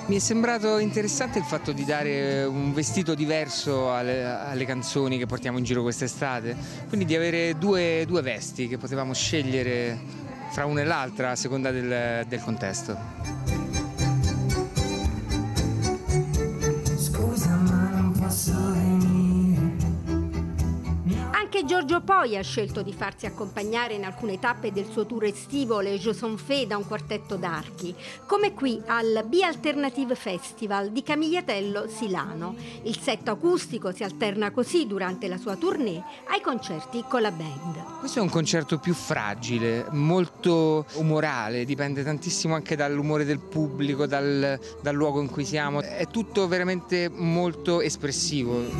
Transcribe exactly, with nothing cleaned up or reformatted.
Mi è sembrato interessante il fatto di dare un vestito diverso alle, alle canzoni che portiamo in giro quest'estate, quindi di avere due, due vesti che potevamo scegliere fra una e l'altra a seconda del, del contesto. Scusa ma non posso venire. Anche Giorgio Poi ha scelto di farsi accompagnare in alcune tappe del suo tour estivo Le Joson Fe da un quartetto d'archi, come qui al Be Alternative Festival di Camigliatello Silano. Il set acustico si alterna così durante la sua tournée ai concerti con la band. Questo è un concerto più fragile, molto umorale, dipende tantissimo anche dall'umore del pubblico, dal, dal luogo in cui siamo, è tutto veramente molto espressivo.